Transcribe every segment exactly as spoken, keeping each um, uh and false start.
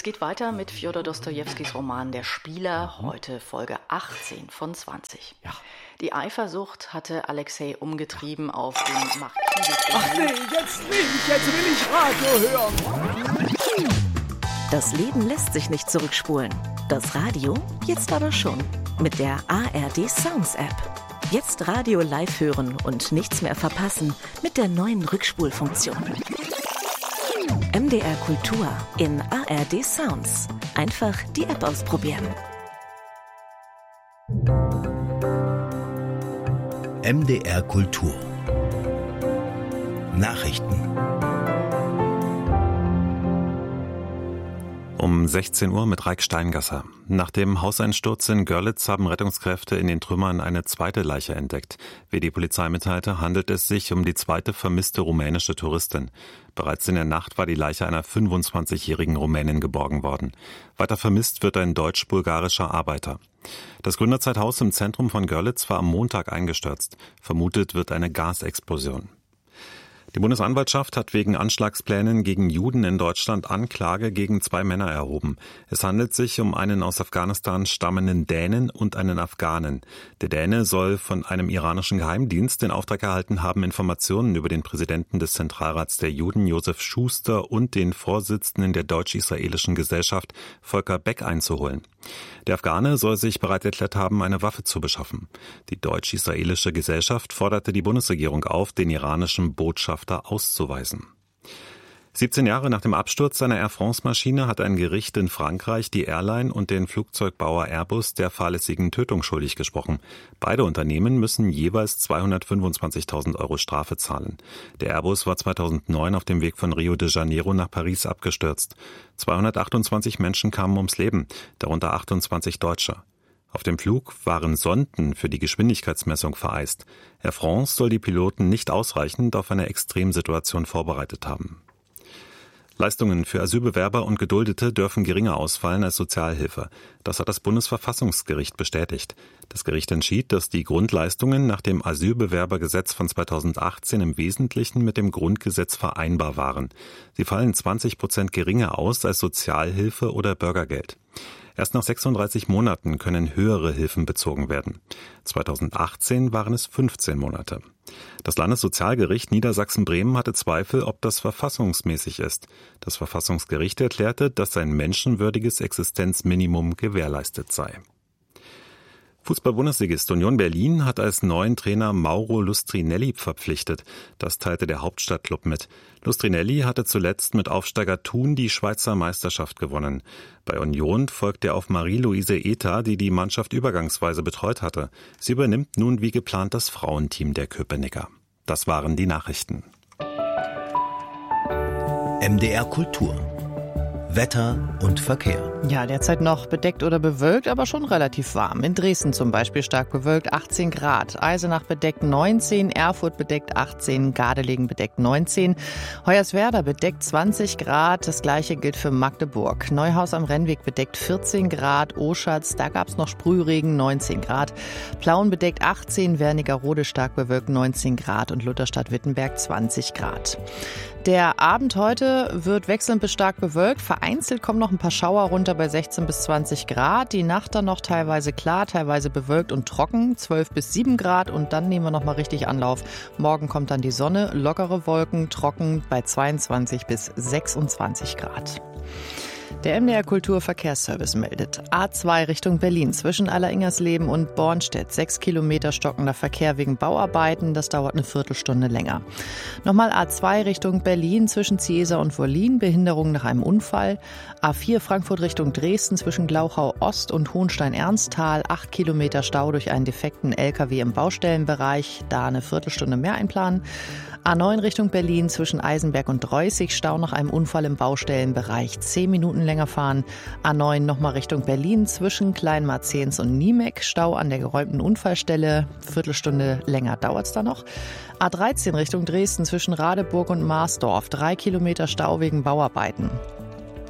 geht weiter mit Fjodor Dostojewskis Roman Der Spieler, heute Folge achtzehn von zwanzig. Ja. Die Eifersucht hatte Alexei umgetrieben auf den Marquis. Ach nee, jetzt nicht, jetzt will ich Radio hören. Das Leben lässt sich nicht zurückspulen. Das Radio jetzt aber schon. Mit der A R D Sounds App. Jetzt Radio live hören und nichts mehr verpassen mit der neuen Rückspulfunktion. M D R Kultur in A R D Sounds. Einfach die App ausprobieren. M D R Kultur. Nachrichten. Um sechzehn Uhr mit Raik Steingasser. Nach dem Hauseinsturz in Görlitz haben Rettungskräfte in den Trümmern eine zweite Leiche entdeckt. Wie die Polizei mitteilte, handelt es sich um die zweite vermisste rumänische Touristin. Bereits in der Nacht war die Leiche einer fünfundzwanzigjährigen Rumänin geborgen worden. Weiter vermisst wird ein deutsch-bulgarischer Arbeiter. Das Gründerzeithaus im Zentrum von Görlitz war am Montag eingestürzt. Vermutet wird eine Gasexplosion. Die Bundesanwaltschaft hat wegen Anschlagsplänen gegen Juden in Deutschland Anklage gegen zwei Männer erhoben. Es handelt sich um einen aus Afghanistan stammenden Dänen und einen Afghanen. Der Däne soll von einem iranischen Geheimdienst den Auftrag erhalten haben, Informationen über den Präsidenten des Zentralrats der Juden, Josef Schuster, und den Vorsitzenden der deutsch-israelischen Gesellschaft, Volker Beck, einzuholen. Der Afghane soll sich bereit erklärt haben, eine Waffe zu beschaffen. Die deutsch-israelische Gesellschaft forderte die Bundesregierung auf, den iranischen Botschafter auszuweisen. siebzehn Jahre nach dem Absturz seiner Air France-Maschine hat ein Gericht in Frankreich die Airline und den Flugzeugbauer Airbus der fahrlässigen Tötung schuldig gesprochen. Beide Unternehmen müssen jeweils zweihundertfünfundzwanzigtausend Euro Strafe zahlen. Der Airbus war zweitausendneun auf dem Weg von Rio de Janeiro nach Paris abgestürzt. zweihundertachtundzwanzig Menschen kamen ums Leben, darunter achtundzwanzig Deutsche. Auf dem Flug waren Sonden für die Geschwindigkeitsmessung vereist. Air France soll die Piloten nicht ausreichend auf eine Extremsituation vorbereitet haben. Leistungen für Asylbewerber und Geduldete dürfen geringer ausfallen als Sozialhilfe. Das hat das Bundesverfassungsgericht bestätigt. Das Gericht entschied, dass die Grundleistungen nach dem Asylbewerbergesetz von zweitausendachtzehn im Wesentlichen mit dem Grundgesetz vereinbar waren. Sie fallen zwanzig Prozent geringer aus als Sozialhilfe oder Bürgergeld. Erst nach sechsunddreißig Monaten können höhere Hilfen bezogen werden. zweitausendachtzehn waren es fünfzehn Monate. Das Landessozialgericht Niedersachsen-Bremen hatte Zweifel, ob das verfassungsmäßig ist. Das Verfassungsgericht erklärte, dass ein menschenwürdiges Existenzminimum gewährleistet sei. Fußball-Bundesligist Union Berlin hat als neuen Trainer Mauro Lustrinelli verpflichtet. Das teilte der Hauptstadtklub mit. Lustrinelli hatte zuletzt mit Aufsteiger Thun die Schweizer Meisterschaft gewonnen. Bei Union folgt er auf Marie-Louise Eta, die die Mannschaft übergangsweise betreut hatte. Sie übernimmt nun wie geplant das Frauenteam der Köpenicker. Das waren die Nachrichten. M D R Kultur. Wetter und Verkehr. Ja, derzeit noch bedeckt oder bewölkt, aber schon relativ warm. In Dresden zum Beispiel stark bewölkt, achtzehn Grad. Eisenach bedeckt neunzehn, Erfurt bedeckt achtzehn, Gardelegen bedeckt neunzehn, Hoyerswerda bedeckt zwanzig Grad. Das gleiche gilt für Magdeburg. Neuhaus am Rennweg bedeckt vierzehn Grad, Oschatz, da gab es noch Sprühregen, neunzehn Grad. Plauen bedeckt achtzehn, Wernigerode stark bewölkt neunzehn Grad und Lutherstadt-Wittenberg zwanzig Grad. Der Abend heute wird wechselnd bis stark bewölkt. Vereinzelt kommen noch ein paar Schauer runter bei sechzehn bis zwanzig Grad. Die Nacht dann noch teilweise klar, teilweise bewölkt und trocken, zwölf bis sieben Grad. Und dann nehmen wir noch mal richtig Anlauf. Morgen kommt dann die Sonne, lockere Wolken, trocken bei zweiundzwanzig bis sechsundzwanzig Grad. Der M D R Kulturverkehrsservice meldet. A zwei Richtung Berlin zwischen Alleringers-Leben und Bornstedt. Sechs Kilometer stockender Verkehr wegen Bauarbeiten. Das dauert eine Viertelstunde länger. Nochmal A zwei Richtung Berlin zwischen Ziesa und Wollin. Behinderung nach einem Unfall. A vier Frankfurt Richtung Dresden zwischen Glauchau Ost und Hohenstein-Ernsthal. Acht Kilometer Stau durch einen defekten L K W im Baustellenbereich. Da eine Viertelstunde mehr einplanen. A neun Richtung Berlin zwischen Eisenberg und Dreußig. Stau nach einem Unfall im Baustellenbereich. Zehn Minuten länger fahren. A neun nochmal Richtung Berlin zwischen Kleinmarzens und Niemek. Stau an der geräumten Unfallstelle. Viertelstunde länger dauert's da noch. A dreizehn Richtung Dresden zwischen Radeburg und Marsdorf. Drei Kilometer Stau wegen Bauarbeiten.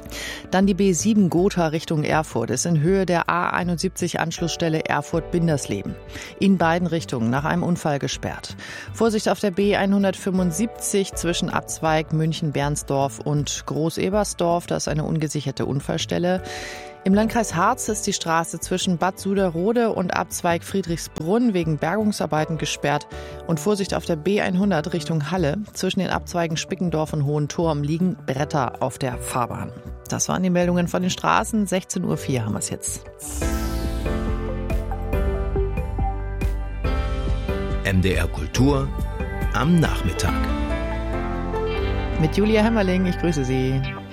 Dann die B sieben Gotha Richtung Erfurt ist in Höhe der A einundsiebzig Anschlussstelle Erfurt-Bindersleben in beiden Richtungen nach einem Unfall gesperrt. Vorsicht auf der B hundertfünfundsiebzig zwischen Abzweig München-Bernsdorf und Groß-Ebersdorf, da ist eine ungesicherte Unfallstelle. Im Landkreis Harz ist die Straße zwischen Bad Suderrode und Abzweig Friedrichsbrunn wegen Bergungsarbeiten gesperrt. Und Vorsicht auf der B hundert Richtung Halle. Zwischen den Abzweigen Spickendorf und Hohenturm liegen Bretter auf der Fahrbahn. Das waren die Meldungen von den Straßen. sechzehn Uhr vier haben wir es jetzt. M D R Kultur am Nachmittag. Mit Julia Hemmerling, ich grüße Sie.